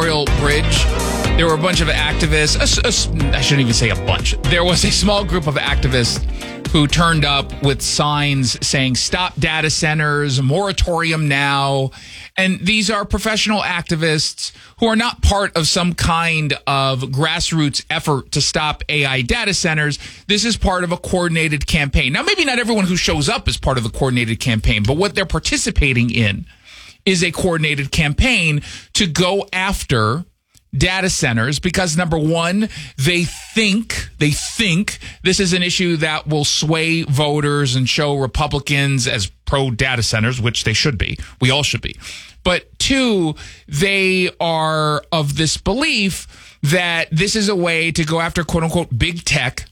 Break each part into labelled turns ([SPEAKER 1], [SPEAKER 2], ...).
[SPEAKER 1] Memorial Bridge, there were a bunch of activists. I shouldn't even say a bunch. There was a small group of activists who turned up with signs saying, "Stop data centers, moratorium now." And these are professional activists who are not part of some kind of grassroots effort to stop AI data centers. This is part of a coordinated campaign. Now, maybe not everyone who shows up is part of the coordinated campaign, but what they're participating in is a coordinated campaign to go after data centers because, number one, they think this is an issue that will sway voters and show Republicans as pro data centers, which they should be. We all should be. But two, they are of this belief that this is a way to go after quote unquote big tech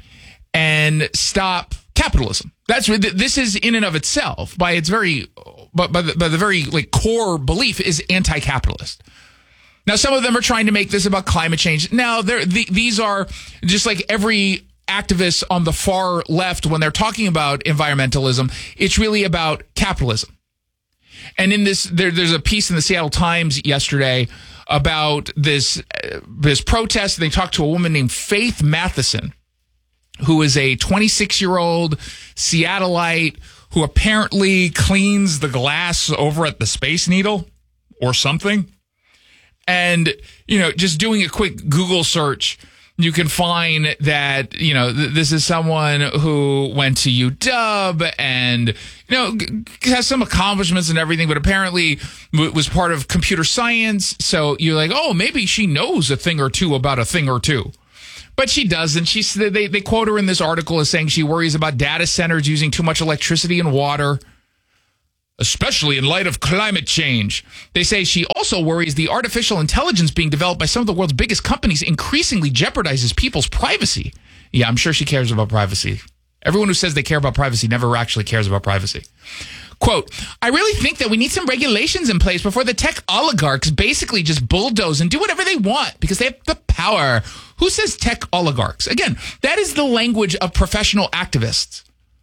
[SPEAKER 1] and stop capitalism. This is in and of itself by its very, by the very like core belief is anti-capitalist. Now, some of them are trying to make this about climate change. Now, these are just like every activist on the far left when they're talking about environmentalism. It's really about capitalism. And in this, there's a piece in the Seattle Times yesterday about this protest. They talked to a woman named Faith Matheson, who is a 26-year-old Seattleite who apparently cleans the glass over at the Space Needle or something. And, just doing a quick Google search, you can find that, this is someone who went to UW and, has some accomplishments and everything, but apparently was part of computer science. So you're like, oh, maybe she knows a thing or two about a thing or two. But she doesn't. They quote her in this article as saying she worries about data centers using too much electricity and water, especially in light of climate change. They say she also worries the artificial intelligence being developed by some of the world's biggest companies increasingly jeopardizes people's privacy. Yeah, I'm sure she cares about privacy. Everyone who says they care about privacy never actually cares about privacy. Quote, I really think that we need some regulations in place before the tech oligarchs basically just bulldoze and do whatever they want because they have the power. Who says tech oligarchs? Again, that is the language of professional activists.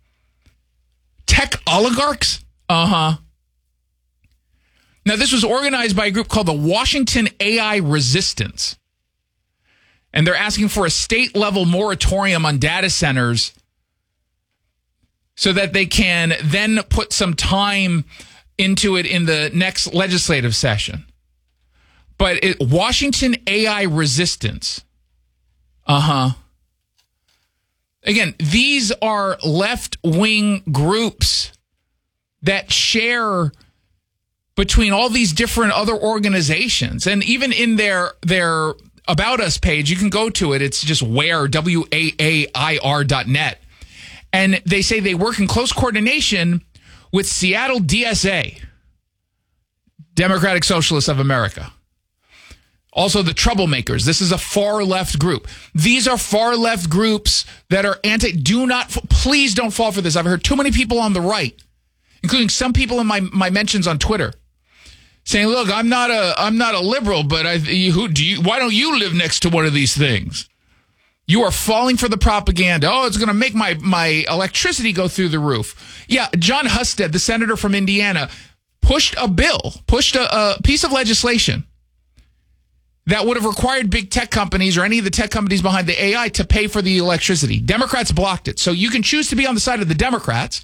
[SPEAKER 1] Tech oligarchs? Uh-huh. Now, this was organized by a group called the Washington AI Resistance. And they're asking for a state-level moratorium on data centers so that they can then put some time into it in the next legislative session. But Washington AI Resistance. Uh-huh. Again, these are left-wing groups that share between all these different other organizations. And even in their About Us page, you can go to it. It's just WAAIR.net. And they say they work in close coordination with Seattle DSA, Democratic Socialists of America. Also, the Troublemakers. This is a far-left group. These are far-left groups that are please don't fall for this. I've heard too many people on the right, including some people in my mentions on Twitter, saying, "Look, I'm not a liberal, but why don't you live next to one of these things?" You are falling for the propaganda. Oh, it's going to make my electricity go through the roof. Yeah, John Husted, the senator from Indiana, pushed a piece of legislation that would have required big tech companies or any of the tech companies behind the AI to pay for the electricity. Democrats blocked it. So you can choose to be on the side of the Democrats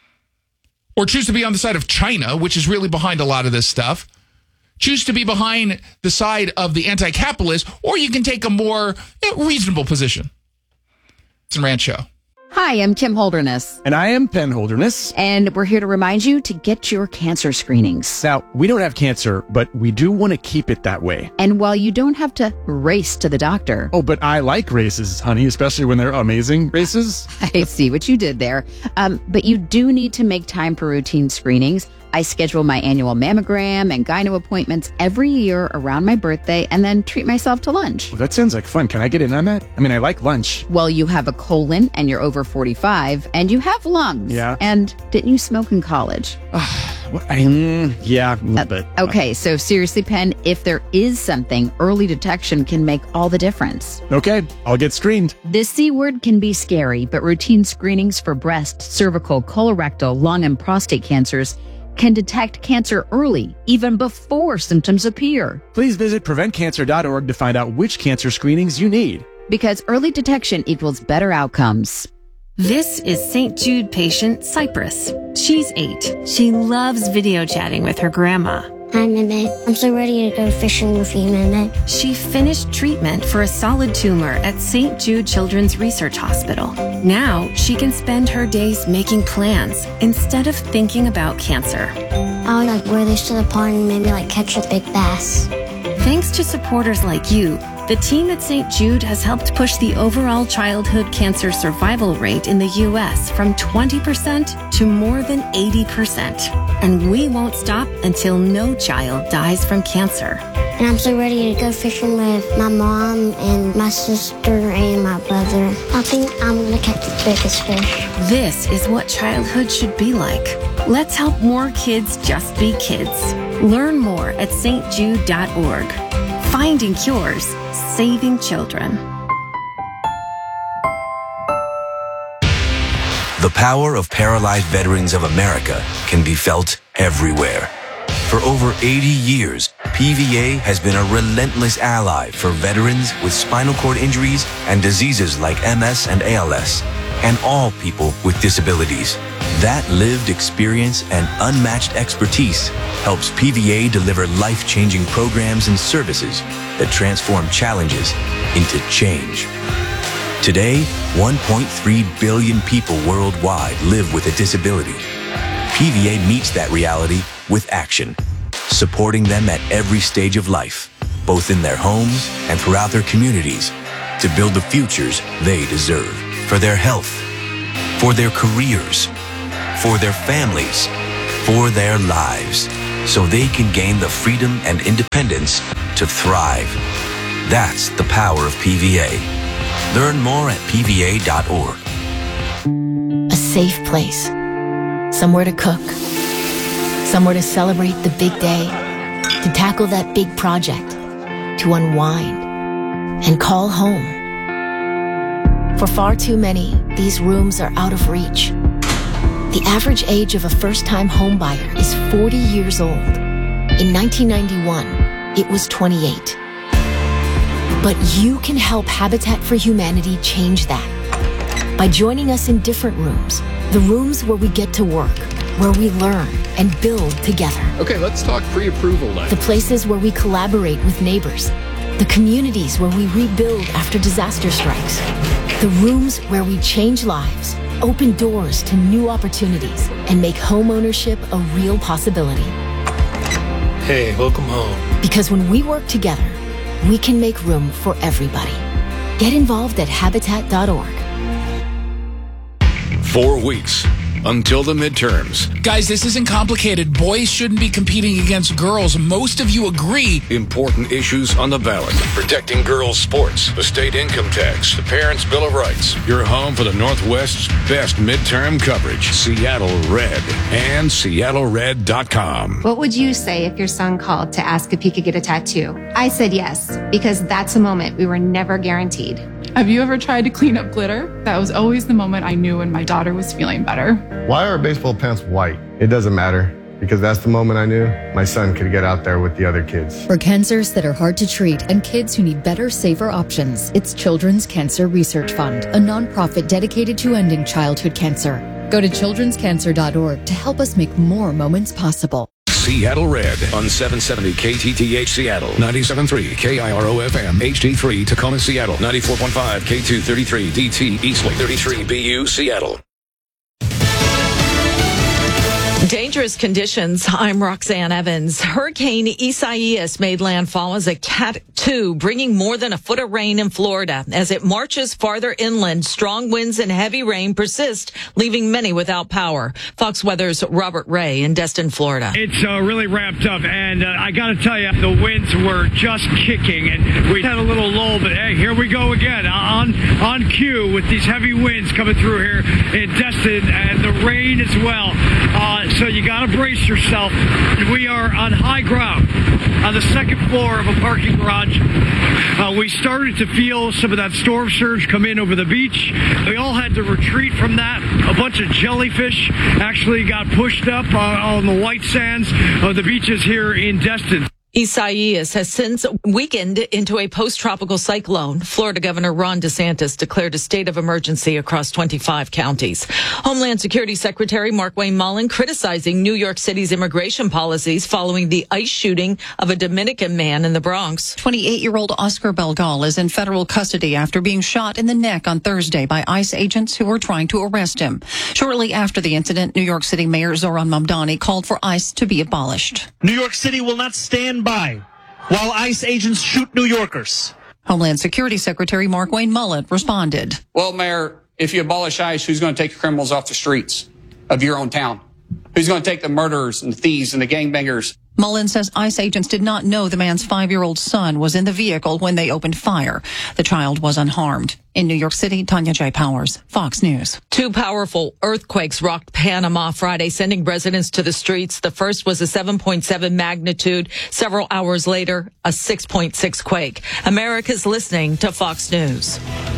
[SPEAKER 1] or choose to be on the side of China, which is really behind a lot of this stuff. Choose to be behind the side of the anti-capitalist, or you can take a more reasonable position. It's a Rant Show.
[SPEAKER 2] Hi, I'm Kim Holderness.
[SPEAKER 3] And I am Penn Holderness.
[SPEAKER 2] And we're here to remind you to get your cancer screenings.
[SPEAKER 3] Now, we don't have cancer, but we do want to keep it that way.
[SPEAKER 2] And while you don't have to race to the doctor.
[SPEAKER 3] Oh, but I like races, honey, especially when they're amazing races.
[SPEAKER 2] I see what you did there. But you do need to make time for routine screenings. I schedule my annual mammogram and gyno appointments every year around my birthday and then treat myself to lunch.
[SPEAKER 3] Well, that sounds like fun. Can I get in on that? I mean, I like lunch.
[SPEAKER 2] Well, you have a colon and you're over 45 and you have lungs.
[SPEAKER 3] Yeah.
[SPEAKER 2] And didn't you smoke in college?
[SPEAKER 3] Yeah, a little bit.
[SPEAKER 2] Okay, so seriously, Penn, if there is something, early detection can make all the difference.
[SPEAKER 3] Okay, I'll get screened.
[SPEAKER 2] The C word can be scary, but routine screenings for breast, cervical, colorectal, lung, and prostate cancers can detect cancer early, even before symptoms appear.
[SPEAKER 3] Please visit PreventCancer.org to find out which cancer screenings you need.
[SPEAKER 2] Because early detection equals better outcomes.
[SPEAKER 4] This is St. Jude patient Cypress. She's 8. She loves video chatting with her grandma.
[SPEAKER 5] Hi, Meme. I'm so ready to go fishing with you, Meme.
[SPEAKER 4] She finished treatment for a solid tumor at St. Jude Children's Research Hospital. Now she can spend her days making plans instead of thinking about cancer.
[SPEAKER 5] I would wear this to the pond and maybe catch a big bass.
[SPEAKER 4] Thanks to supporters like you, the team at St. Jude has helped push the overall childhood cancer survival rate in the U.S. from 20% to more than 80%. And we won't stop until no child dies from cancer.
[SPEAKER 5] And I'm so ready to go fishing with my mom and my sister and my brother. I think I'm going to catch the biggest fish.
[SPEAKER 4] This is what childhood should be like. Let's help more kids just be kids. Learn more at stjude.org. Finding cures, saving children.
[SPEAKER 6] The power of Paralyzed Veterans of America can be felt everywhere. For over 80 years, PVA has been a relentless ally for veterans with spinal cord injuries and diseases like MS and ALS, and all people with disabilities. That lived experience and unmatched expertise helps PVA deliver life-changing programs and services that transform challenges into change. Today, 1.3 billion people worldwide live with a disability. PVA meets that reality with action, supporting them at every stage of life, both in their homes and throughout their communities, to build the futures they deserve for their health, for their careers, for their families, for their lives, so they can gain the freedom and independence to thrive. That's the power of PVA. Learn more at pva.org.
[SPEAKER 7] A safe place. Somewhere to cook. Somewhere to celebrate the big day. To tackle that big project. To unwind. And call home. For far too many, these rooms are out of reach. The average age of a first-time homebuyer is 40 years old. In 1991, it was 28. But you can help Habitat for Humanity change that by joining us in different rooms, the rooms where we get to work, where we learn and build together.
[SPEAKER 8] Okay, let's talk pre-approval now.
[SPEAKER 7] The places where we collaborate with neighbors, the communities where we rebuild after disaster strikes, the rooms where we change lives, open doors to new opportunities, and make home ownership a real possibility.
[SPEAKER 8] Hey, welcome home.
[SPEAKER 7] Because when we work together, we can make room for everybody. Get involved at Habitat.org.
[SPEAKER 9] 4 weeks until the midterms.
[SPEAKER 1] Guys, this isn't complicated. Boys shouldn't be competing against girls. Most of you agree.
[SPEAKER 9] Important issues on the ballot. Protecting girls' sports, the state income tax, the Parents' Bill of Rights. Your home for the Northwest's best midterm coverage. Seattle Red and SeattleRed.com.
[SPEAKER 10] What would you say if your son called to ask if he could get a tattoo? I said yes, because that's a moment we were never guaranteed.
[SPEAKER 11] Have you ever tried to clean up glitter? That was always the moment I knew when my daughter was feeling better.
[SPEAKER 12] Why are baseball pants white? It doesn't matter, because that's the moment I knew my son could get out there with the other kids.
[SPEAKER 13] For cancers that are hard to treat and kids who need better, safer options, it's Children's Cancer Research Fund, a nonprofit dedicated to ending childhood cancer. Go to childrenscancer.org to help us make more moments possible.
[SPEAKER 9] Seattle Red on 770 KTTH Seattle, 97.3 KIRO FM, HD3 Tacoma Seattle, 94.5 K233 DT Eastlake, 33 BU Seattle.
[SPEAKER 14] Dangerous conditions. I'm Roxanne Evans. Hurricane Isaias made landfall as a Cat 2, bringing more than a foot of rain in Florida. As it marches farther inland, strong winds and heavy rain persist, leaving many without power. Fox Weather's Robert Ray in Destin, Florida.
[SPEAKER 15] It's really ramped up, and I got to tell you, the winds were just kicking, and we had a little lull, but hey, here we go again on cue with these heavy winds coming through here in Destin, and the rain as well. So you got to brace yourself. We are on high ground. on the second floor of a parking garage. We started to feel some of that storm surge come in over the beach. We all had to retreat from that. A bunch of jellyfish actually got pushed up on the white sands of the beaches here in Destin.
[SPEAKER 14] Isaias has since weakened into a post-tropical cyclone. Florida Governor Ron DeSantis declared a state of emergency across 25 counties. Homeland Security Secretary Markwayne Mullin criticizing New York City's immigration policies following the ICE shooting of a Dominican man in the Bronx.
[SPEAKER 16] 28-year-old Oscar Belgal is in federal custody after being shot in the neck on Thursday by ICE agents who were trying to arrest him. Shortly after the incident, New York City Mayor Zohran Mamdani called for ICE to be abolished.
[SPEAKER 17] New York City will not stand by while ICE agents shoot New Yorkers.
[SPEAKER 16] Homeland Security Secretary Markwayne Mullin responded.
[SPEAKER 18] Well, Mayor, if you abolish ICE, who's going to take the criminals off the streets of your own town? Who's going to take the murderers and the thieves and the gangbangers?
[SPEAKER 16] Mullin says ICE agents did not know the man's 5-year-old son was in the vehicle when they opened fire. The child was unharmed. In New York City, Tanya J. Powers, Fox News.
[SPEAKER 14] 2 powerful earthquakes rocked Panama Friday, sending residents to the streets. The first was a 7.7 magnitude. Several hours later, a 6.6 quake. America's listening to Fox News.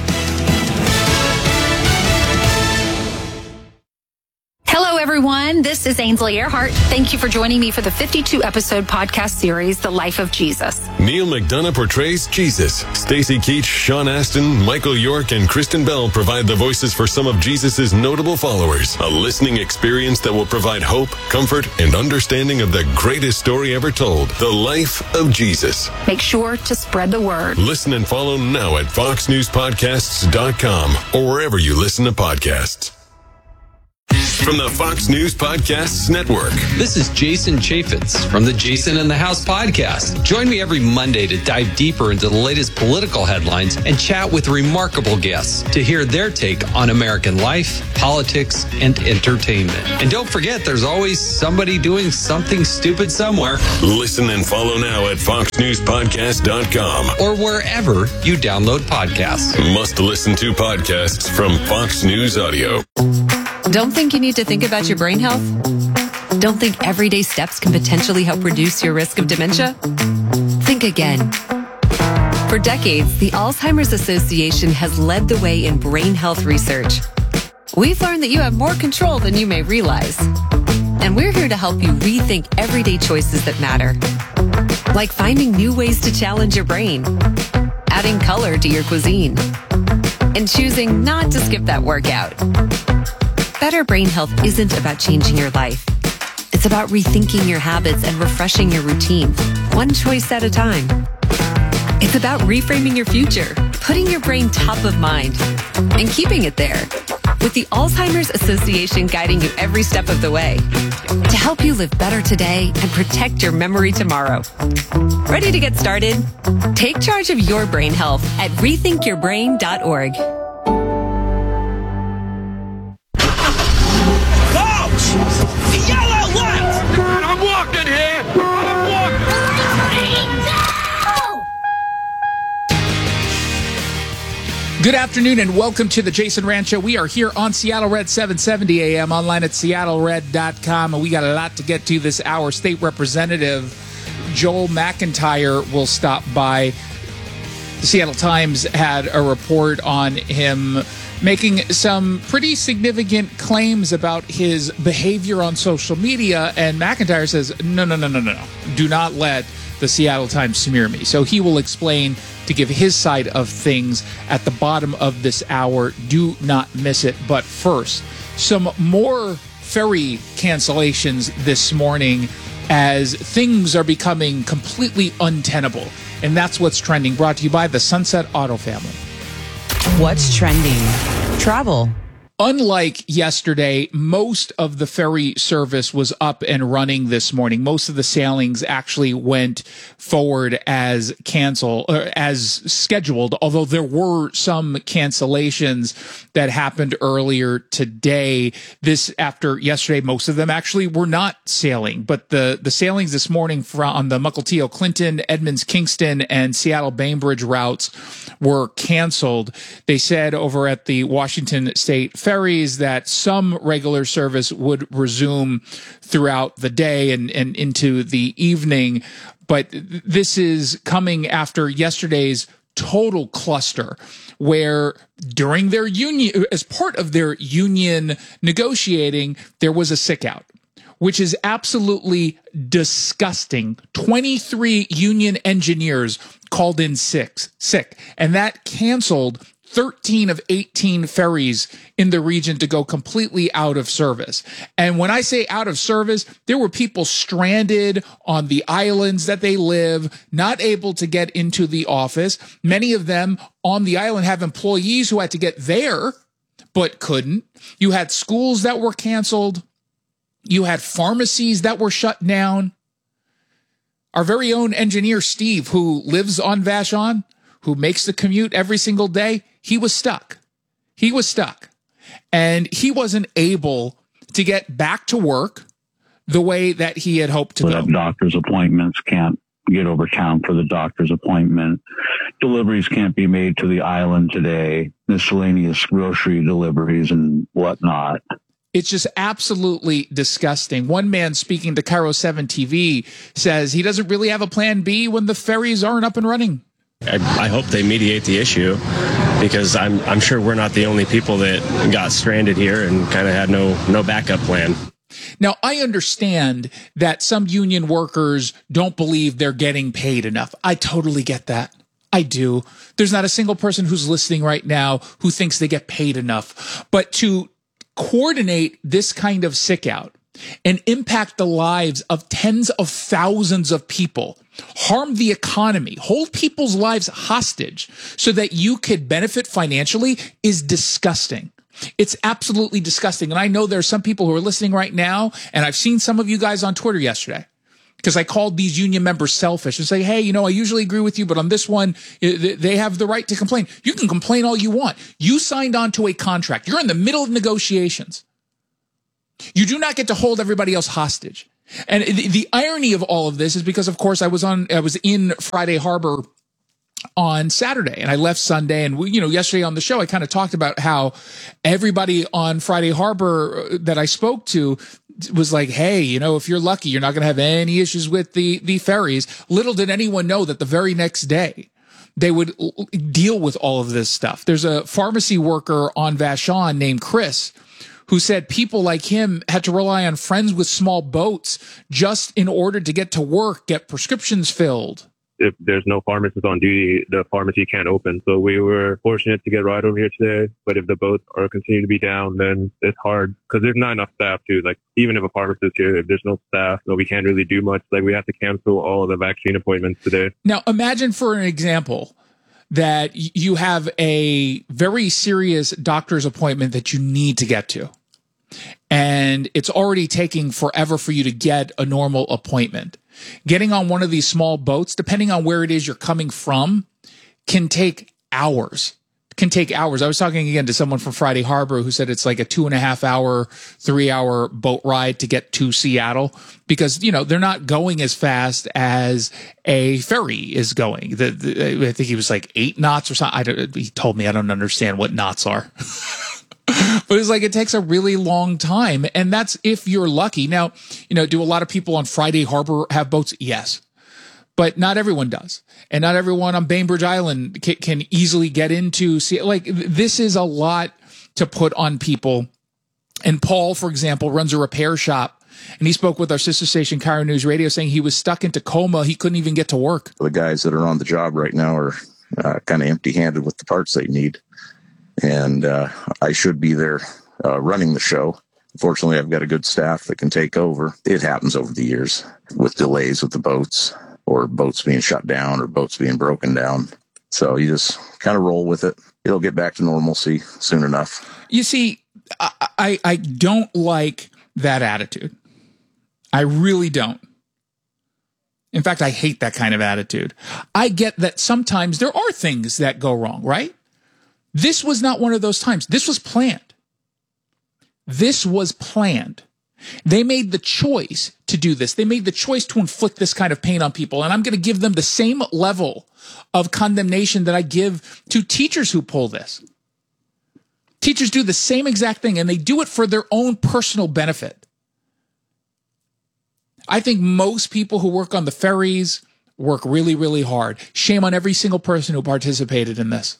[SPEAKER 19] Hello, everyone. This is Ainsley Earhart. Thank you for joining me for the 52-episode podcast series, The Life of Jesus.
[SPEAKER 20] Neil McDonough portrays Jesus. Stacey Keach, Sean Astin, Michael York, and Kristen Bell provide the voices for some of Jesus' notable followers. A listening experience that will provide hope, comfort, and understanding of the greatest story ever told, The Life of Jesus.
[SPEAKER 19] Make sure to spread the word.
[SPEAKER 20] Listen and follow now at foxnewspodcasts.com or wherever you listen to podcasts. From the Fox News Podcasts Network.
[SPEAKER 21] This is Jason Chaffetz from the Jason in the House podcast. Join me every Monday to dive deeper into the latest political headlines and chat with remarkable guests to hear their take on American life, politics, and entertainment. And don't forget, there's always somebody doing something stupid somewhere.
[SPEAKER 20] Listen and follow now at foxnewspodcast.com
[SPEAKER 21] or wherever you download podcasts.
[SPEAKER 20] Must listen to podcasts from Fox News Audio.
[SPEAKER 22] Don't think you need to think about your brain health? Don't think everyday steps can potentially help reduce your risk of dementia? Think again. For decades, the Alzheimer's Association has led the way in brain health research. We've learned that you have more control than you may realize. And we're here to help you rethink everyday choices that matter. Like finding new ways to challenge your brain, adding color to your cuisine, and choosing not to skip that workout. Better brain health isn't about changing your life. It's about rethinking your habits and refreshing your routine, one choice at a time. It's about reframing your future, putting your brain top of mind, and keeping it there. With the Alzheimer's Association guiding you every step of the way to help you live better today and protect your memory tomorrow. Ready to get started? Take charge of your brain health at rethinkyourbrain.org.
[SPEAKER 23] Yellow left! I'm walking here! I'm walking!
[SPEAKER 1] Good afternoon and welcome to the Jason Rand Show. We are here on Seattle Red 770 AM, online at seattlered.com. And we got a lot to get to this hour. State Representative Joel McIntyre will stop by. The Seattle Times had a report on him making some pretty significant claims about his behavior on social media, and McIntyre says, no. Do not let the Seattle Times smear me. So he will explain to give his side of things at the bottom of this hour. Do not miss it. But first, some more ferry cancellations this morning as things are becoming completely untenable. And that's what's trending, brought to you by the Sunset Auto family.
[SPEAKER 24] What's trending? Travel.
[SPEAKER 1] Unlike yesterday, most of the ferry service was up and running this morning. Most of the sailings actually went forward as scheduled, although there were some cancellations that happened earlier today. This after yesterday, most of them actually were not sailing, but the sailings this morning on the Mukilteo Clinton, Edmonds Kingston, and Seattle Bainbridge routes were canceled. They said over at the Washington State Ferries that some regular service would resume throughout the day and into the evening, But this is coming after yesterday's total cluster where during their union, as part of their union negotiating, there was a sick out, which is absolutely disgusting. 23 union engineers called in sick, and that canceled 13 of 18 ferries in the region to go completely out of service. And when I say out of service, there were people stranded on the islands that they live, not able to get into the office. Many of them on the island have employees who had to get there, but couldn't. You had schools that were canceled. You had pharmacies that were shut down. Our very own engineer, Steve, who lives on Vashon, who makes the commute every single day, he was stuck. He was stuck. And he wasn't able to get back to work the way that he had hoped to go.
[SPEAKER 2] Doctor's appointments can't get over town for the doctor's appointment. Deliveries can't be made to the island today. Miscellaneous grocery deliveries and whatnot.
[SPEAKER 1] It's just absolutely disgusting. One man speaking to Cairo 7 TV says he doesn't really have a plan B when the ferries aren't up and running.
[SPEAKER 3] I hope they mediate the issue, because I'm sure we're not the only people that got stranded here and kind of had no backup plan.
[SPEAKER 1] Now, I understand that some union workers don't believe they're getting paid enough. I totally get that. I do. There's not a single person who's listening right now who thinks they get paid enough. But to coordinate this kind of sick out and impact the lives of tens of thousands of people, harm the economy, hold people's lives hostage so that you could benefit financially is disgusting. It's absolutely disgusting. And I know there's some people who are listening right now, and I've seen some of you guys on Twitter yesterday, because I called these union members selfish and say, hey, you know, I usually agree with you, but on this one, they have the right to complain. You can complain all you want. You signed on to a contract. You're in the middle of negotiations. You do not get to hold everybody else hostage. And the irony of all of this is because, of course, I was in Friday Harbor on Saturday and I left Sunday. And yesterday on the show, I kind of talked about how everybody on Friday Harbor that I spoke to was like, hey, if you're lucky, you're not going to have any issues with the ferries. Little did anyone know that the very next day they would deal with all of this stuff. There's a pharmacy worker on Vashon named Chris who said people like him had to rely on friends with small boats just in order to get to work, get prescriptions filled.
[SPEAKER 4] If there's no pharmacist on duty, the pharmacy can't open. So we were fortunate to get a ride over here today. But if the boats are continuing to be down, then it's hard because there's not enough staff too. Like even if a pharmacist is here, if there's no staff, we can't really do much. Like we have to cancel all of the vaccine appointments today.
[SPEAKER 1] Now imagine for an example that you have a very serious doctor's appointment that you need to get to, and it's already taking forever for you to get a normal appointment. Getting on one of these small boats, depending on where it is you're coming from, can take hours. I was talking again to someone from Friday Harbor who said it's like a 2.5 hour, 3 hour boat ride to get to Seattle because, they're not going as fast as a ferry is going. I think he was like 8 knots or something. He told me I don't understand what knots are. But it's like it takes a really long time, and that's if you're lucky. Now, do a lot of people on Friday Harbor have boats? Yes. But not everyone does. And not everyone on Bainbridge Island can easily get into. This is a lot to put on people. And Paul, for example, runs a repair shop. And he spoke with our sister station, Cairo News Radio, saying he was stuck in Tacoma. He couldn't even get to work.
[SPEAKER 5] The guys that are on the job right now are kind of empty-handed with the parts they need. And I should be there running the show. Fortunately, I've got a good staff that can take over. It happens over the years with delays with the boats or boats being shut down or boats being broken down. So you just kind of roll with it. It'll get back to normalcy soon enough.
[SPEAKER 1] You see, I don't like that attitude. I really don't. In fact, I hate that kind of attitude. I get that sometimes there are things that go wrong, right? This was not one of those times. This was planned. They made the choice to do this. They made the choice to inflict this kind of pain on people. And I'm going to give them the same level of condemnation that I give to teachers who pull this. Teachers do the same exact thing, and they do it for their own personal benefit. I think most people who work on the ferries, work really, really hard. Shame on every single person who participated in this.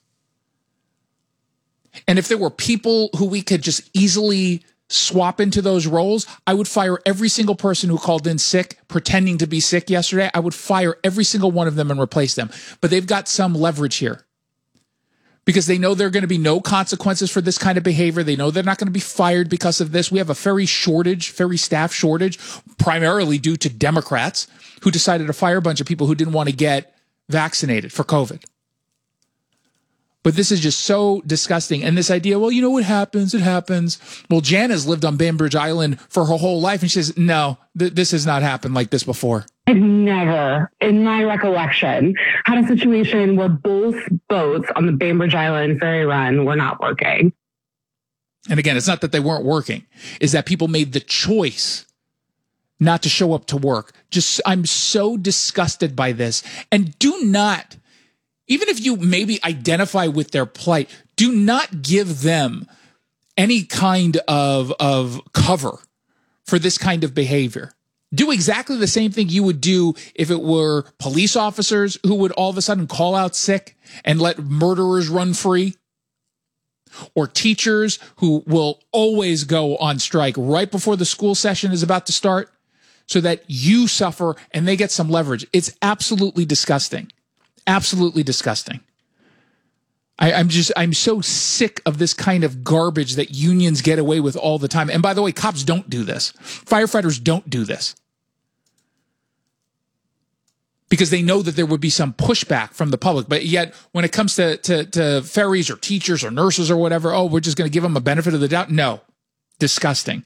[SPEAKER 1] And if there were people who we could just easily swap into those roles, I would fire every single person who called in sick, pretending to be sick yesterday. I would fire every single one of them and replace them. But they've got some leverage here because they know there are going to be no consequences for this kind of behavior. They know they're not going to be fired because of this. We have a ferry staff shortage, primarily due to Democrats who decided to fire a bunch of people who didn't want to get vaccinated for COVID. But this is just so disgusting. And this idea, well, you know what happens? It happens. Well, Jan has lived on Bainbridge Island for her whole life. And she says, no, this has not happened like this before.
[SPEAKER 6] I've never, in my recollection, had a situation where both boats on the Bainbridge Island ferry run were not working.
[SPEAKER 1] And again, it's not that they weren't working. It's that people made the choice not to show up to work. I'm so disgusted by this. And do not, even if you maybe identify with their plight, do not give them any kind of cover for this kind of behavior. Do exactly the same thing you would do if it were police officers who would all of a sudden call out sick and let murderers run free, or teachers who will always go on strike right before the school session is about to start so that you suffer and they get some leverage. It's absolutely disgusting. Absolutely disgusting. I'm so sick of this kind of garbage that unions get away with all the time. And by the way, cops don't do this. Firefighters don't do this. Because they know that there would be some pushback from the public. But yet, when it comes to ferries or teachers or nurses or whatever, oh, we're just going to give them a benefit of the doubt. No. Disgusting.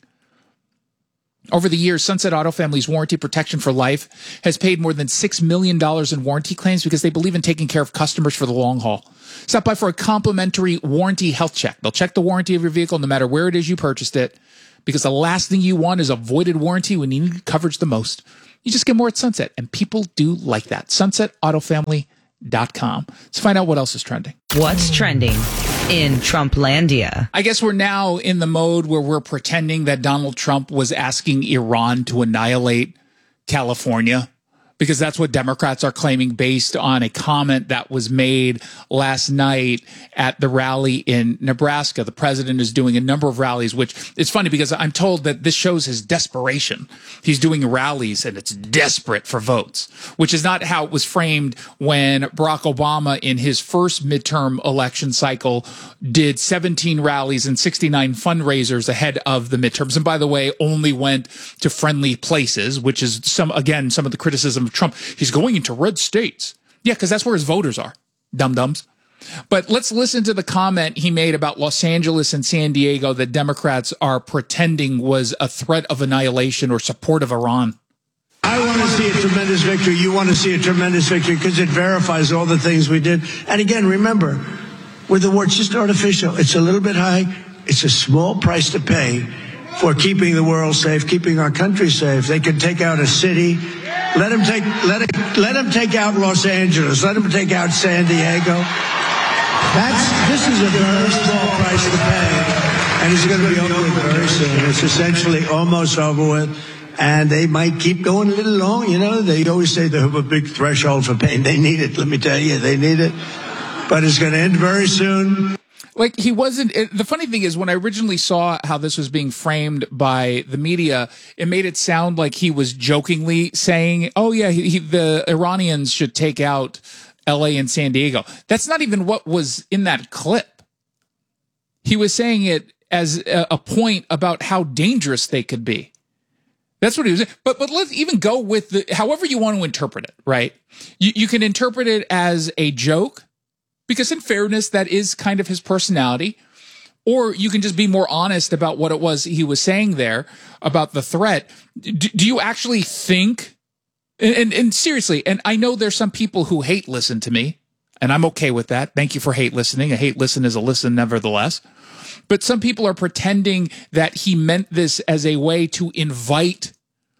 [SPEAKER 1] Over the years, Sunset Auto Family's Warranty Protection for Life has paid more than $6 million in warranty claims because they believe in taking care of customers for the long haul. Stop by for a complimentary warranty health check. They'll check the warranty of your vehicle no matter where it is you purchased it, because the last thing you want is a voided warranty when you need coverage the most. You just get more at Sunset, and people do like that. SunsetAutoFamily.com. Let's find out what else is trending.
[SPEAKER 24] What's trending in Trumplandia?
[SPEAKER 1] I guess we're now in the mode where we're pretending that Donald Trump was asking Iran to annihilate California, because that's what Democrats are claiming based on a comment that was made last night at the rally in Nebraska. The president is doing a number of rallies, which is funny because I'm told that this shows his desperation. He's doing rallies and it's desperate for votes, which is not how it was framed when Barack Obama in his first midterm election cycle did 17 rallies and 69 fundraisers ahead of the midterms. And by the way, only went to friendly places, which is some of the criticism of Trump. He's going into red states. Yeah, because that's where his voters are. Dum-dums. But let's listen to the comment he made about Los Angeles and San Diego that Democrats are pretending was a threat of annihilation or support of Iran.
[SPEAKER 7] I want to see a tremendous victory. You want to see a tremendous victory because it verifies all the things we did. And again, remember, with the war, it's just artificial. It's a little bit high. It's a small price to pay for keeping the world safe, keeping our country safe. They could take out a city. Let him take out Los Angeles. Let him take out San Diego. This is a very small price to pay, and it's going to be over with very soon. It's essentially almost over with, and they might keep going a little long. You know, they always say they have a big threshold for pain. They need it. Let me tell you, they need it. But it's going to end very soon.
[SPEAKER 1] Like, he wasn't. The funny thing is, when I originally saw how this was being framed by the media, it made it sound like he was jokingly saying, oh, yeah, the Iranians should take out L.A. and San Diego. That's not even what was in that clip. He was saying it as a point about how dangerous they could be. That's what he was saying. But let's even go with however you want to interpret it, right? You can interpret it as a joke, because in fairness, that is kind of his personality. Or you can just be more honest about what it was he was saying there about the threat. Do you actually think, and seriously, and I know there's some people who hate listen to me, and I'm okay with that. Thank you for hate listening. A hate listen is a listen nevertheless. But some people are pretending that he meant this as a way to invite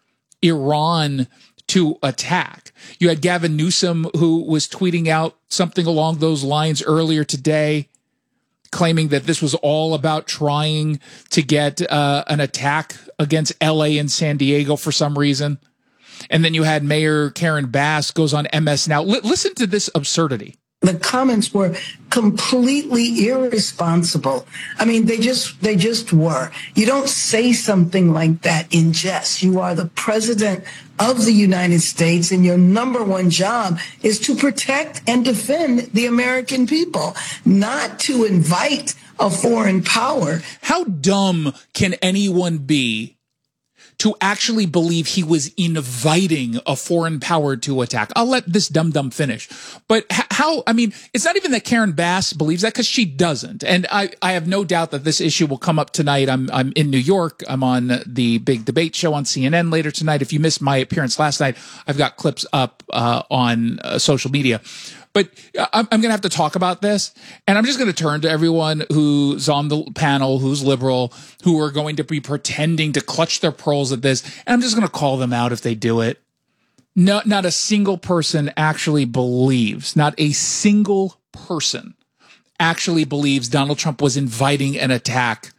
[SPEAKER 1] Iran to attack. You had Gavin Newsom, who was tweeting out something along those lines earlier today, claiming that this was all about trying to get an attack against LA and San Diego for some reason. And then you had Mayor Karen Bass goes on MS Now. Listen to this absurdity.
[SPEAKER 8] The comments were completely irresponsible. I mean, they just were. You don't say something like that in jest. You are the president of the United States, and your number one job is to protect and defend the American people, not to invite a foreign power.
[SPEAKER 1] How dumb can anyone be to actually believe he was inviting a foreign power to attack? I'll let this dum-dum finish. But how, I mean, it's not even that Karen Bass believes that, because she doesn't. And I have no doubt that this issue will come up tonight. I'm in New York. I'm on the big debate show on CNN later tonight. If you missed my appearance last night, I've got clips up on social media. But I'm going to have to talk about this, and I'm just going to turn to everyone who's on the panel, who's liberal, who are going to be pretending to clutch their pearls at this, and I'm just going to call them out if they do it. No, not a single person actually believes, not a single person actually believes Donald Trump was inviting an attack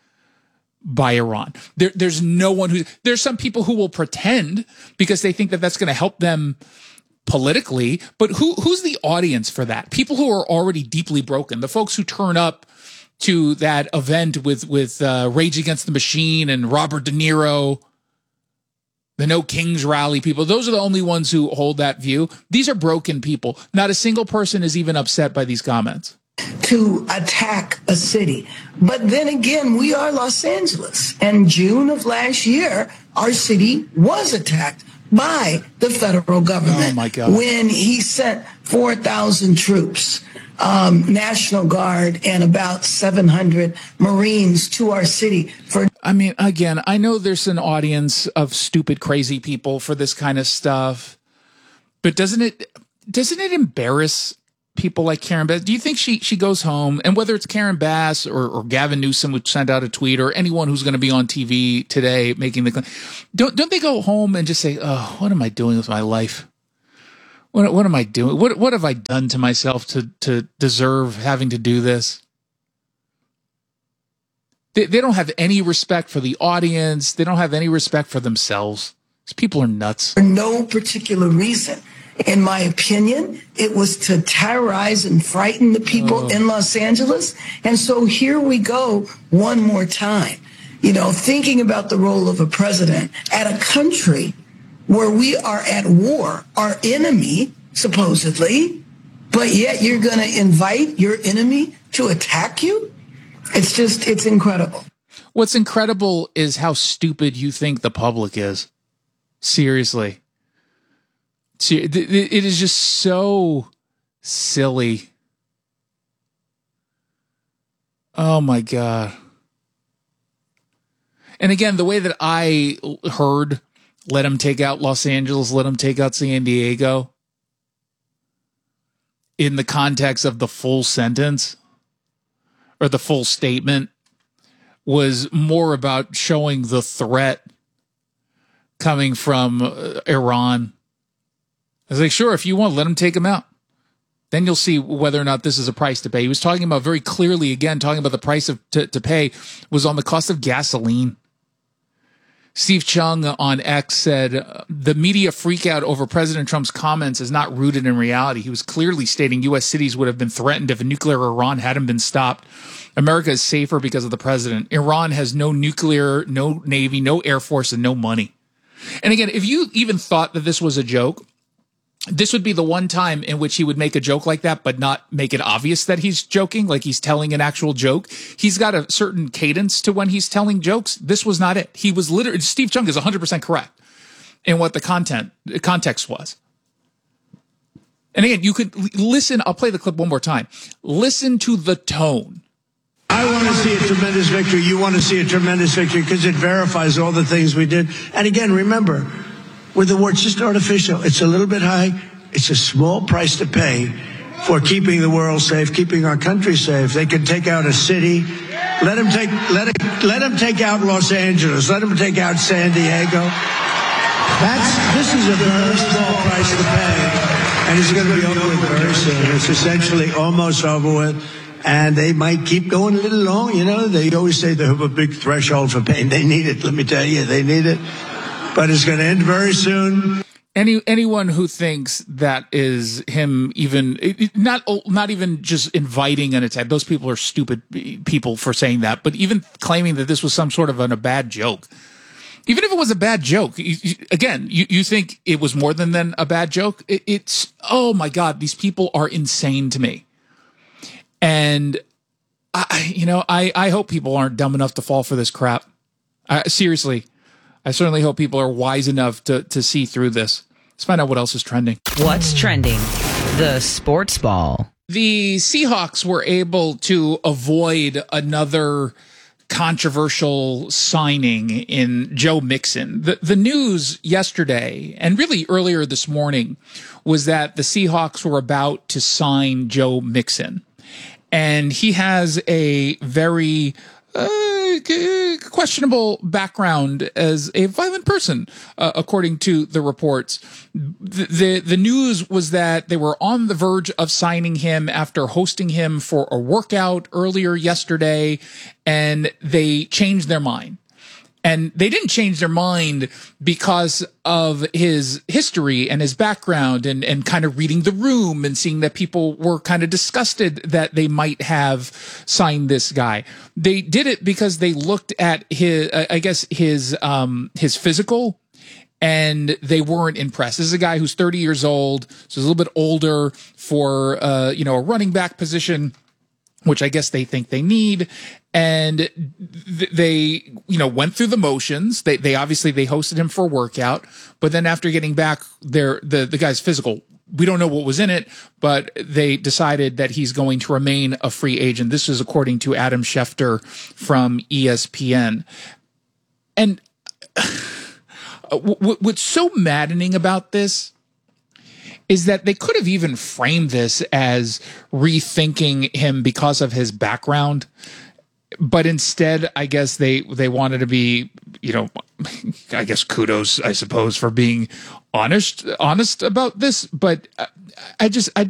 [SPEAKER 1] by Iran. There's no one there's some people who will pretend because they think that that's going to help them politically, but who's the audience for that? People who are already deeply broken, the folks who turn up to that event with Rage Against the Machine and Robert De Niro, the No Kings rally people. Those are the only ones who hold that view. These are broken people. Not a single person is even upset by these comments.
[SPEAKER 8] To attack a city. But then again, we are Los Angeles. And June of last year, our city was attacked by the federal government.
[SPEAKER 1] Oh my God.
[SPEAKER 8] When he sent 4,000 troops, National Guard, and about 700 Marines to our city for.
[SPEAKER 1] I mean, again, I know there's an audience of stupid, crazy people for this kind of stuff, but doesn't it embarrass people like Karen Bass? Do you think she goes home, and whether it's Karen Bass or Gavin Newsom, would send out a tweet, or anyone who's going to be on TV today making the claim, don't they go home and just say, "Oh, what am I doing with my life? What am I doing? What have I done to myself to deserve having to do this?" They don't have any respect for the audience. They don't have any respect for themselves. These people are nuts.
[SPEAKER 8] For no particular reason. In my opinion, it was to terrorize and frighten the people in Los Angeles. And so here we go one more time, thinking about the role of a president at a country where we are at war, our enemy, supposedly, but yet you're going to invite your enemy to attack you? It's incredible.
[SPEAKER 1] What's incredible is how stupid you think the public is. Seriously. It is just so silly. Oh my God. And again, the way that I heard, let him take out Los Angeles, let him take out San Diego, in the context of the full sentence or the full statement, was more about showing the threat coming from Iran. I was like, sure, if you want, let him take him out. Then you'll see whether or not this is a price to pay. He was talking about very clearly, again, talking about the price to pay was on the cost of gasoline. Steve Chung on X said, the media freak out over President Trump's comments is not rooted in reality. He was clearly stating U.S. cities would have been threatened if a nuclear Iran hadn't been stopped. America is safer because of the president. Iran has no nuclear, no Navy, no Air Force, and no money. And again, if you even thought that this was a joke, this would be the one time in which he would make a joke like that, but not make it obvious that he's joking, like he's telling an actual joke. He's got a certain cadence to when he's telling jokes. This was not it. He was literally, Steve Chung is 100% correct in what the context was. And again, you could listen. I'll play the clip one more time. Listen to the tone.
[SPEAKER 7] I want to see a tremendous victory. You want to see a tremendous victory because it verifies all the things we did. And again, remember, with the war, it's just artificial. It's a little bit high. It's a small price to pay for keeping the world safe, keeping our country safe. They can take out a city. Let them take out Los Angeles. Let them take out San Diego. This is a very small price to pay, and it's going to be over with very soon. It's essentially almost over with. And they might keep going a little long. They always say they have a big threshold for pain. They need it. Let me tell you, they need it. But it's going to end very soon.
[SPEAKER 1] Anyone who thinks that is him, even not even just inviting an attack. Those people are stupid people for saying that. But even claiming that this was some sort of a bad joke, even if it was a bad joke, you think it was more than a bad joke. It's oh my God, these people are insane to me. And I hope people aren't dumb enough to fall for this crap. Seriously. I certainly hope people are wise enough to see through this. Let's find out what else is trending.
[SPEAKER 24] What's trending? The sports ball.
[SPEAKER 1] The Seahawks were able to avoid another controversial signing in Joe Mixon. The news yesterday, and really earlier this morning, was that the Seahawks were about to sign Joe Mixon. And he has a very questionable background as a violent person, according to the reports. The news was that they were on the verge of signing him after hosting him for a workout earlier yesterday, and they changed their mind. And they didn't change their mind because of his history and his background and kind of reading the room and seeing that people were kind of disgusted that they might have signed this guy. They did it because they looked at his physical, and they weren't impressed. This is a guy who's 30 years old, so he's a little bit older for, a running back position, which I guess they think they need. And they, went through the motions. They obviously hosted him for a workout, but then after getting back the guy's physical, we don't know what was in it, but they decided that he's going to remain a free agent. This is according to Adam Schefter from ESPN. And what's so maddening about this is that they could have even framed this as rethinking him because of his background. But instead, I guess they wanted to be, I guess kudos, I suppose, for being honest about this. But I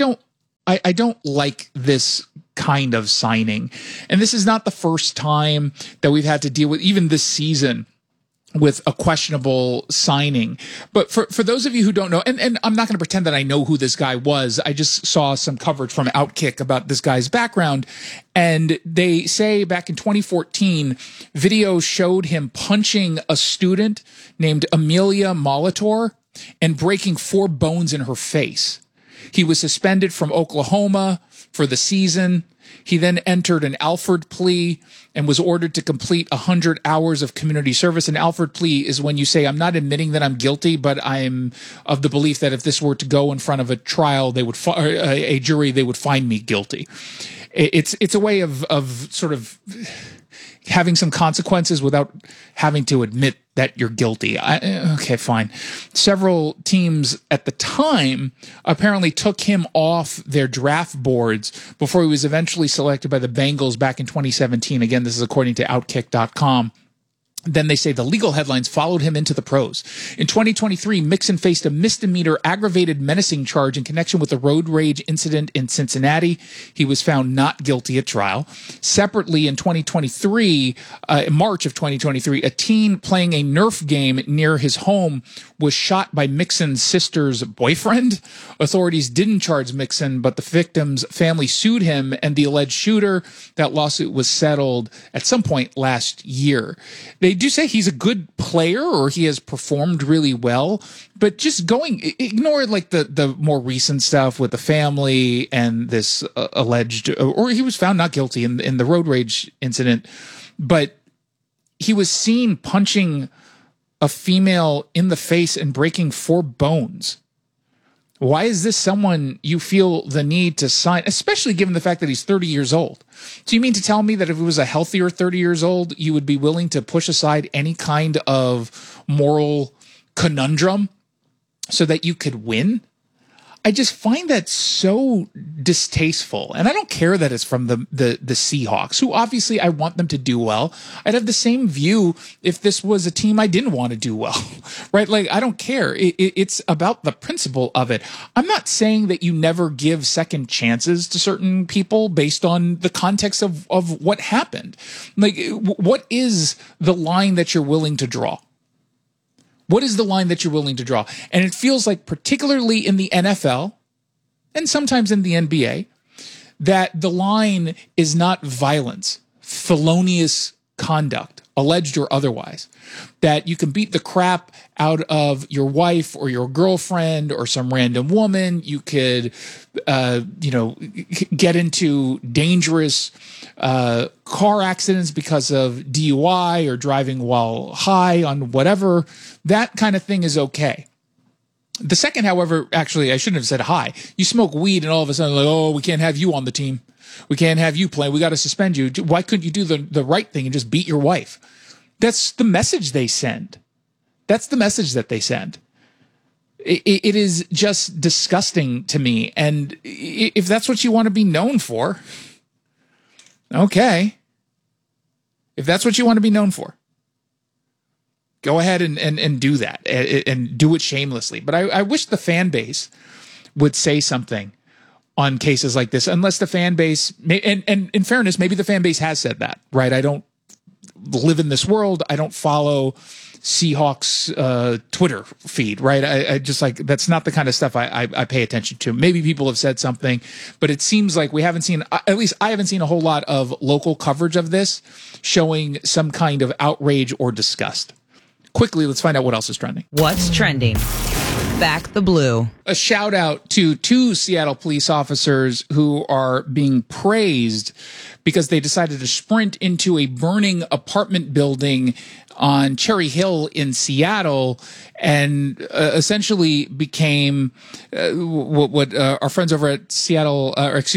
[SPEAKER 1] don't like this kind of signing. And this is not the first time that we've had to deal with, even this season, with a questionable signing. But for those of you who don't know, and I'm not going to pretend that I know who this guy was. I just saw some coverage from Outkick about this guy's background. And they say back in 2014, video showed him punching a student named Amelia Molitor and breaking 4 bones in her face. He was suspended from Oklahoma for the season. He then entered an Alford plea and was ordered to complete 100 hours of community service. An Alford plea is when you say, I'm not admitting that I'm guilty, but I'm of the belief that if this were to go in front of a trial, they would a jury, they would find me guilty. It's a way of sort of having some consequences without having to admit that you're guilty. Okay, fine. Several teams at the time apparently took him off their draft boards before he was eventually selected by the Bengals back in 2017. Again, this is according to Outkick.com. Then they say the legal headlines followed him into the pros. In 2023, Mixon faced a misdemeanor aggravated menacing charge in connection with a road rage incident in Cincinnati. He was found not guilty at trial. Separately, in 2023, March of 2023, a teen playing a Nerf game near his home was shot by Mixon's sister's boyfriend. Authorities didn't charge Mixon, but the victim's family sued him and the alleged shooter. That lawsuit was settled at some point last year. They do say he's a good player, or he has performed really well, but just ignore like the more recent stuff with the family and this alleged, or he was found not guilty in the road rage incident, but he was seen punching a female in the face and breaking 4 bones. Why is this someone you feel the need to sign, especially given the fact that he's 30 years old? So you mean to tell me that if it was a healthier 30 years old, you would be willing to push aside any kind of moral conundrum so that you could win? I just find that so distasteful. And I don't care that it's from the Seahawks, who obviously I want them to do well. I'd have the same view if this was a team I didn't want to do well, right? Like, I don't care. It's about the principle of it. I'm not saying that you never give second chances to certain people based on the context of what happened. Like, what is the line that you're willing to draw? What is the line that you're willing to draw? And it feels like, particularly in the NFL and sometimes in the NBA, that the line is not violence, felonious conduct, alleged or otherwise, that you can beat the crap out of your wife or your girlfriend or some random woman. You could, get into dangerous car accidents because of DUI or driving while high on whatever. That kind of thing is okay. The second, however, actually, I shouldn't have said high. You smoke weed and all of a sudden, like, oh, we can't have you on the team. We can't have you play. We got to suspend you. Why couldn't you do the right thing and just beat your wife? That's the message they send. That's the message that they send. It is just disgusting to me. And if that's what you want to be known for, okay. If that's what you want to be known for, go ahead and do that and do it shamelessly. But I wish the fan base would say something on cases like this, unless the fan base, and in fairness, maybe the fan base has said that, right? I don't live in this world. I don't follow Seahawks Twitter feed, right? I just like, that's not the kind of stuff I pay attention to. Maybe people have said something, but it seems like we haven't seen, at least I haven't seen a whole lot of local coverage of this showing some kind of outrage or disgust. Quickly, let's find out what else is trending.
[SPEAKER 24] What's trending? Back the blue. A
[SPEAKER 1] shout out to 2 Seattle police officers who are being praised because they decided to sprint into a burning apartment building on Cherry Hill in Seattle and essentially became what our friends over at Seattle,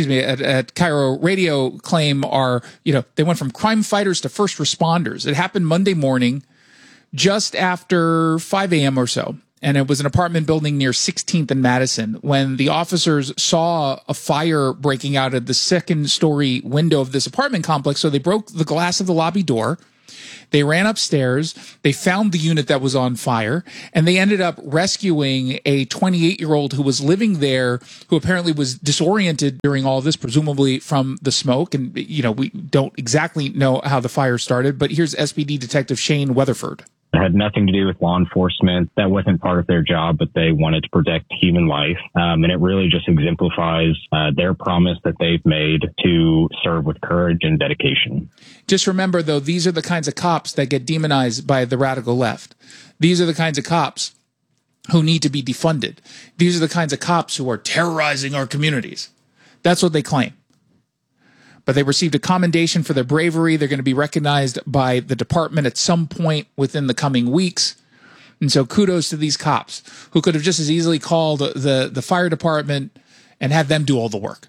[SPEAKER 1] at Cairo Radio claim are, they went from crime fighters to first responders. It happened Monday morning, just after 5 a.m. or so. And it was an apartment building near 16th and Madison when the officers saw a fire breaking out at the second-story window of this apartment complex. So they broke the glass of the lobby door. They ran upstairs. They found the unit that was on fire, and they ended up rescuing a 28-year-old who was living there, who apparently was disoriented during all of this, presumably from the smoke. And, we don't exactly know how the fire started, but here's SPD Detective Shane Weatherford.
[SPEAKER 10] It had nothing to do with law enforcement. That wasn't part of their job, but they wanted to protect human life. And it really just exemplifies their promise that they've made to serve with courage and dedication.
[SPEAKER 1] Just remember, though, these are the kinds of cops that get demonized by the radical left. These are the kinds of cops who need to be defunded. These are the kinds of cops who are terrorizing our communities. That's what they claim. But they received a commendation for their bravery. They're going to be recognized by the department at some point within the coming weeks. And so kudos to these cops who could have just as easily called the fire department and had them do all the work.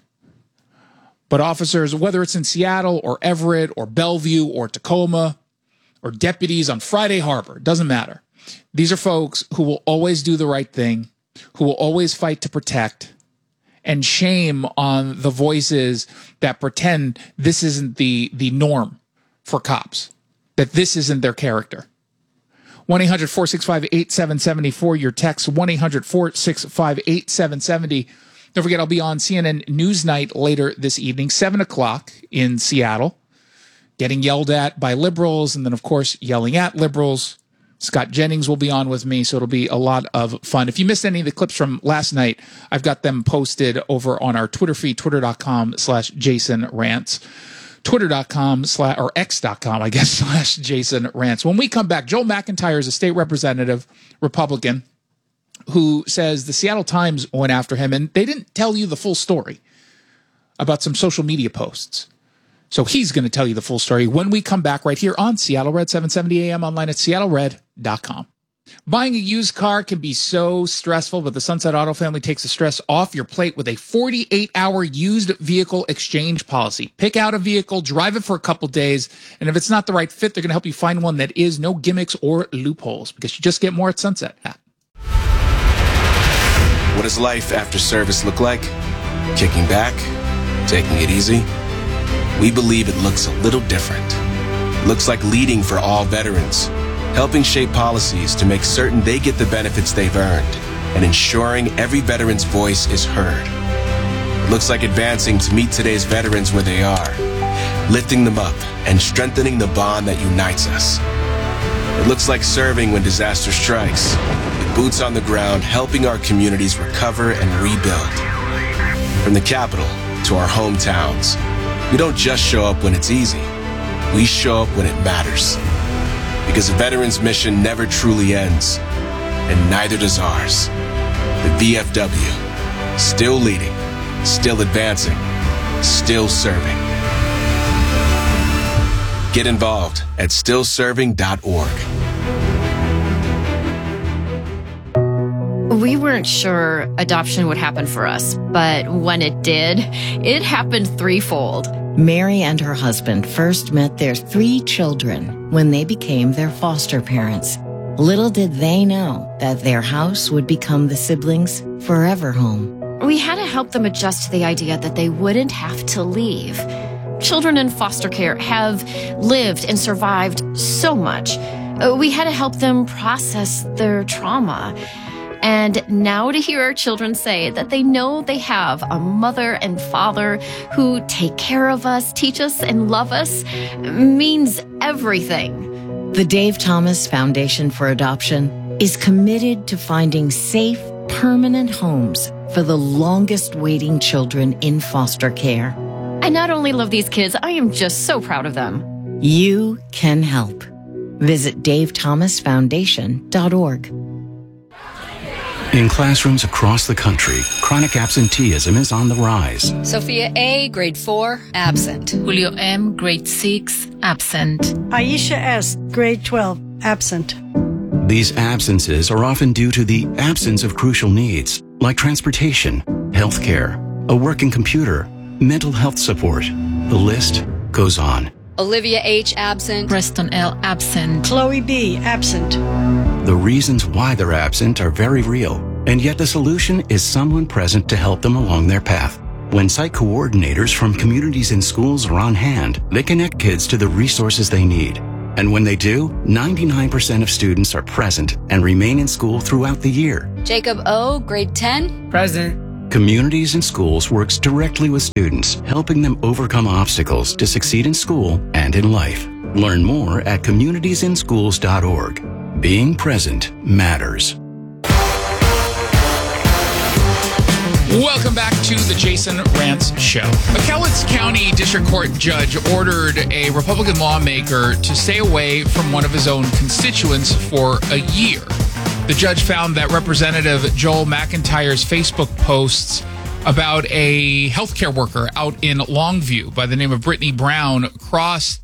[SPEAKER 1] But officers, whether it's in Seattle or Everett or Bellevue or Tacoma or deputies on Friday Harbor, doesn't matter. These are folks who will always do the right thing, who will always fight to protect. And shame on the voices that pretend this isn't the norm for cops, that this isn't their character. 1-800-465-8770 your text, 1-800-465-8770. Don't forget, I'll be on CNN Newsnight later this evening, 7 o'clock in Seattle, getting yelled at by liberals and then, of course, yelling at liberals. Scott Jennings will be on with me, so it'll be a lot of fun. If you missed any of the clips from last night, I've got them posted over on our Twitter feed, twitter.com/JasonRants, or x.com, I guess, /JasonRants. When we come back, Joel McIntyre is a state representative, Republican, who says the Seattle Times went after him, and they didn't tell you the full story about some social media posts. So he's going to tell you the full story when we come back right here on Seattle Red, 770 AM, online at seattlered.com. Buying a used car can be so stressful, but the Sunset Auto family takes the stress off your plate with a 48-hour used vehicle exchange policy. Pick out a vehicle, drive it for a couple days, and if it's not the right fit, they're going to help you find one that is. No gimmicks or loopholes, because you just get more at Sunset.
[SPEAKER 11] What does life after service look like? Kicking back? Taking it easy? We believe it looks a little different. It looks like leading for all veterans, helping shape policies to make certain they get the benefits they've earned, and ensuring every veteran's voice is heard. It looks like advancing to meet today's veterans where they are, lifting them up and strengthening the bond that unites us. It looks like serving when disaster strikes, with boots on the ground helping our communities recover and rebuild. From the capital to our hometowns, we don't just show up when it's easy. We show up when it matters. Because a veteran's mission never truly ends, and neither does ours. The VFW, still leading, still advancing, still serving. Get involved at stillserving.org.
[SPEAKER 9] We weren't sure adoption would happen for us, but when it did, it happened threefold.
[SPEAKER 12] Mary and her husband first met their 3 children when they became their foster parents. Little did they know that their house would become the siblings' forever home.
[SPEAKER 9] We had to help them adjust to the idea that they wouldn't have to leave. Children in foster care have lived and survived so much. We had to help them process their trauma. And now to hear our children say that they know they have a mother and father who take care of us, teach us, and love us means everything.
[SPEAKER 12] The Dave Thomas Foundation for Adoption is committed to finding safe, permanent homes for the longest waiting children in foster care.
[SPEAKER 9] I not only love these kids, I am just so proud of them.
[SPEAKER 12] You can help. Visit davethomasfoundation.org.
[SPEAKER 13] In classrooms across the country, chronic absenteeism is on the rise.
[SPEAKER 15] Sophia A., grade 4, absent.
[SPEAKER 25] Julio M., grade 6, absent.
[SPEAKER 26] Aisha S., grade 12, absent.
[SPEAKER 13] These absences are often due to the absence of crucial needs, like transportation, healthcare, a working computer, mental health support. The list goes on.
[SPEAKER 15] Olivia H., absent.
[SPEAKER 25] Preston L., absent.
[SPEAKER 26] Chloe B., absent.
[SPEAKER 13] The reasons why they're absent are very real, and yet the solution is someone present to help them along their path. When site coordinators from communities and schools are on hand, they connect kids to the resources they need. And when they do, 99% of students are present and remain in school throughout the year.
[SPEAKER 15] Jacob O., grade 10,
[SPEAKER 25] present.
[SPEAKER 13] Communities and Schools works directly with students, helping them overcome obstacles to succeed in school and in life. Learn more at communitiesinschools.org. Being present matters.
[SPEAKER 1] Welcome back to the Jason Rantz Show. A Cowlitz County District Court judge ordered a Republican lawmaker to stay away from one of his own constituents for a year. The judge found that Representative Joel McIntyre's Facebook posts about a healthcare worker out in Longview by the name of Brittany Brown crossed